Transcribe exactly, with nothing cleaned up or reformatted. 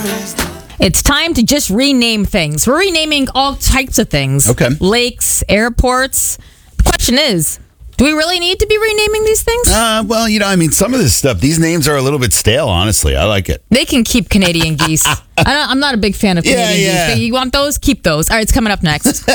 It's time to just rename things. We're renaming all types of things. Okay. Lakes, airports. The question is, do we really need to be renaming these things? Uh, well, you know, I mean, some of this stuff, these names are a little bit stale, honestly. I like it. They can keep Canadian geese. I don't, I'm not a big fan of Yeah, Canadian yeah. geese. You want those? Keep those. All right, it's coming up next.